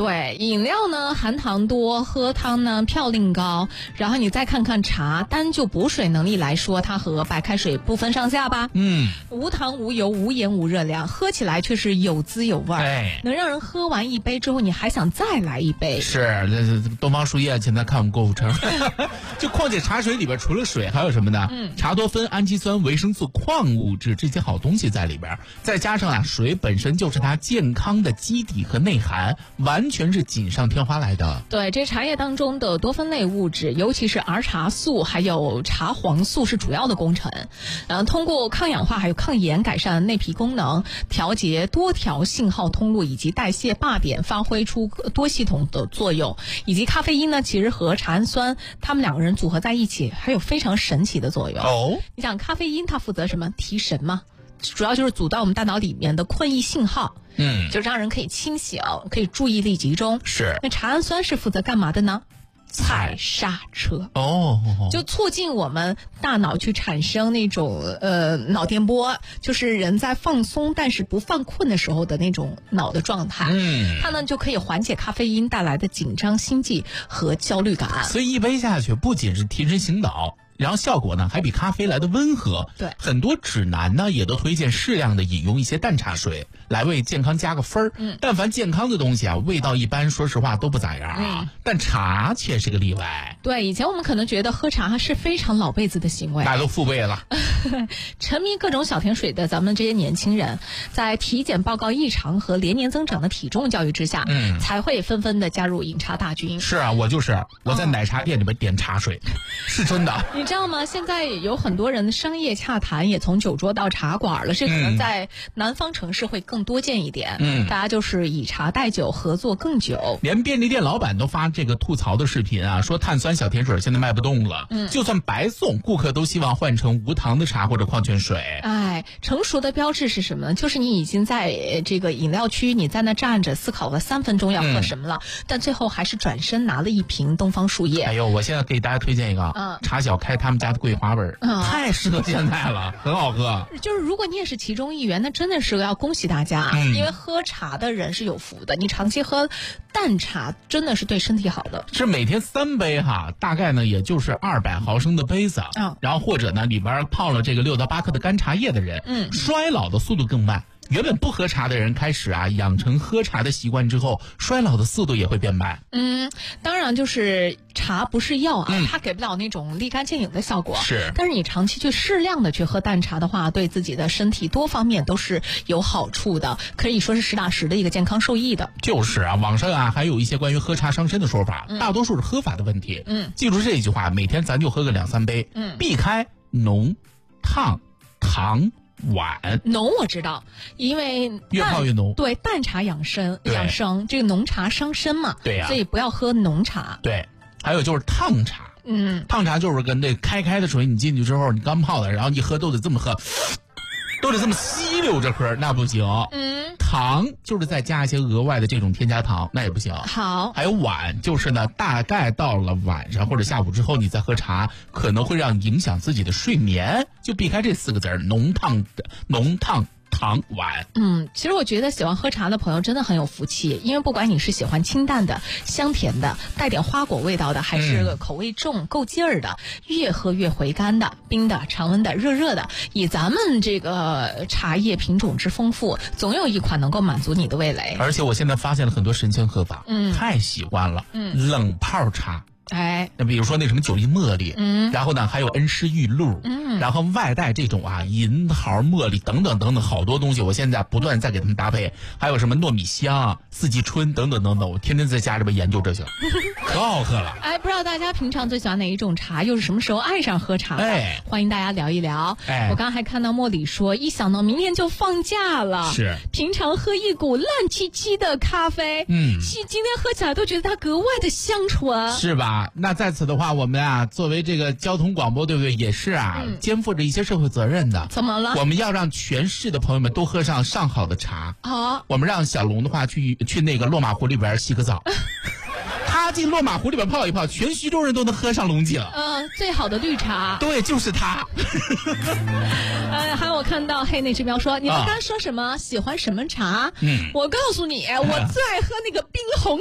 对，饮料呢含糖多，喝汤呢嘌呤高，然后你再看看茶，单就补水能力来说，它和白开水不分上下吧？无糖无油无盐无热量，喝起来却是有滋有味儿，能让人喝完一杯之后你还想再来一杯。 是，东方树叶现在看我们购物车就况且茶水里边除了水还有什么呢？茶多酚、氨基酸、维生素、矿物质这些好东西在里边，再加上水本身就是它健康的基底和内涵，完全是锦上添花来的。 对，这茶叶当中的多酚类物质，尤其是儿茶素还有茶黄素是主要的功臣，通过抗氧化还有抗炎改善内皮功能，调节多条信号通路以及代谢罢点，发挥出多系统的作用。以及咖啡因呢，其实和茶氨酸它们两个人组合在一起还有非常神奇的作用。你想咖啡因它负责什么？提神嘛，主要就是阻断我们大脑里面的困意信号，就让人可以清醒，可以注意力集中。 是。 那茶氨酸是负责干嘛的呢？踩刹车。就促进我们大脑去产生那种脑电波，就是人在放松但是不犯困的时候的那种脑的状态。它呢就可以缓解咖啡因带来的紧张心悸和焦虑感。 所以一杯下去不仅是提神醒脑，然后效果呢还比咖啡来的温和。 对， 很多指南呢也都推荐适量的饮用一些淡茶水来为健康加个分儿。但凡健康的东西啊，味道一般，说实话都不咋样啊。但茶却是个例外。 对，以前我们可能觉得喝茶是非常老辈子的行为， 那都父辈了。 沉迷各种小甜水的咱们这些年轻人，在体检报告异常和连年增长的体重教育之下，才会纷纷的加入饮茶大军。 是啊，我在奶茶店里面点茶水，是真的。 你知道吗？现在有很多人商业洽谈也从酒桌到茶馆了，这可能在南方城市会更多见一点。大家就是以茶代酒，合作更久。 连便利店老板都发这个吐槽的视频啊，说碳酸小甜水现在卖不动了。就算白送，顾客都希望换成无糖的茶或者矿泉水。 成熟的标志是什么呢？就是你已经在这个饮料区，你在那站着思考了3分钟要喝什么了，但最后还是转身拿了一瓶东方树叶。 我现在给大家推荐一个茶小开他们家的桂花味，太适合现在了，很好喝。 就是如果你也是其中一员，那真的是要恭喜大家，因为喝茶的人是有福的。你长期喝淡茶真的是对身体好的。 是每天3杯哈，大概呢也就是200毫升的杯子，然后或者呢里边泡了这个6到8克的干茶叶的人，衰老的速度更慢。原本不喝茶的人开始养成喝茶的习惯之后，衰老的速度也会变慢。 当然就是茶不是药它给不了那种立竿见影的效果。 是， 但是你长期去适量的去喝淡茶的话，对自己的身体多方面都是有好处的，可以说是实打实的一个健康受益的。 就是网上还有一些关于喝茶伤身的说法，大多数是喝法的问题。记住这句话，每天咱就喝个2-3杯，避开浓、烫、糖、晚。 浓我知道，因为越泡越浓。 对，淡茶养生，这个浓茶伤身嘛。 对呀， 所以不要喝浓茶。 对，还有就是烫茶。烫茶就是跟那开的水，你进去之后，你刚泡的，然后一喝都得这么喝，都得这么吸溜着喝，那不行。糖就是再加一些额外的这种添加糖，那也不行。 好， 还有晚，就是呢，大概到了晚上或者下午之后，你再喝茶，可能会让影响自己的睡眠，就避开这4个字儿：浓烫、糖晚。 其实我觉得喜欢喝茶的朋友真的很有福气，因为不管你是喜欢清淡的、香甜的、带点花果味道的，还是口味重、够劲儿的，越喝越回甘的、冰的、常温的、热的，以咱们这个茶叶品种之丰富，总有一款能够满足你的味蕾。 而且我现在发现了很多神仙喝法，太喜欢了。冷泡茶。那比如说那什么九粒茉莉，然后呢还有恩施玉露，然后外带这种银桃茉莉等等等等好多东西，我现在不断在给他们搭配，还有什么糯米香、四季春等等等等，我天天在家里边研究这些，可好喝了。 不知道大家平常最喜欢哪一种茶，又是什么时候爱上喝茶的？欢迎大家聊一聊。我刚刚还看到茉莉说，一想到明天就放假了， 是平常喝一股烂唧唧的咖啡，今天喝起来都觉得它格外的香醇， 是吧？那在此的话，我们作为这个交通广播，对不对？也是肩负着一些社会责任的。 怎么了？ 我们要让全市的朋友们都喝上上好的茶。我们让小龙的话去那个落马湖里边洗个澡。他进落马湖里边泡一泡，全徐州人都能喝上龙井。 最好的绿茶。 对，就是他。 还有我看到黑内之标说，你们刚说什么？喜欢什么茶？我告诉你，我最爱喝那个冰红